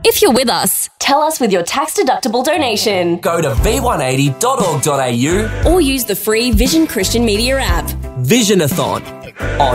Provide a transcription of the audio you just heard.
If you're with us, tell us with your tax-deductible donation. Go to v180.org.au Or use the free Vision Christian Media app. Visionathon on